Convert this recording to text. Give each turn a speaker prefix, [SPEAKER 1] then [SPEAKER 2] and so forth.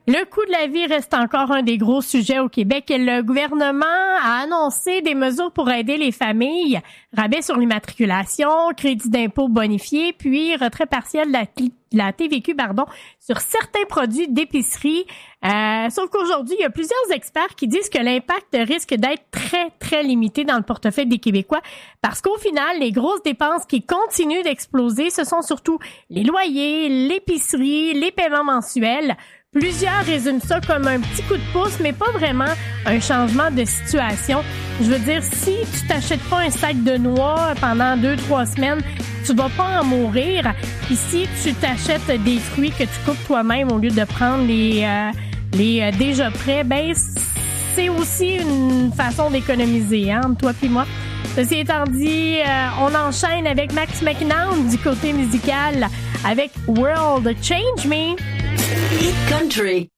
[SPEAKER 1] Le coût de la vie reste encore un des gros sujets au Québec et le gouvernement a annoncé des mesures pour aider les familles, rabais sur l'immatriculation, crédit d'impôt bonifié, puis retrait partiel de la TVQ, sur certains produits d'épicerie. Sauf qu'aujourd'hui, il y a plusieurs experts qui disent que l'impact risque d'être très, très limité dans le portefeuille des Québécois parce qu'au final, les grosses dépenses qui continuent d'exploser, ce sont surtout les loyers, l'épicerie, les paiements mensuels. Plusieurs résument ça comme un petit coup de pouce, mais pas vraiment un changement de situation. Je veux dire, si tu t'achètes pas un sac de noix pendant 2-3 semaines, tu vas pas en mourir. Puis si tu t'achètes des fruits que tu coupes toi-même au lieu de prendre les déjà prêts, ben c'est aussi une façon d'économiser, hein, toi puis moi. Ceci étant dit, on enchaîne avec Max McNown du côté musical avec World Change Me.
[SPEAKER 2] Hit Country.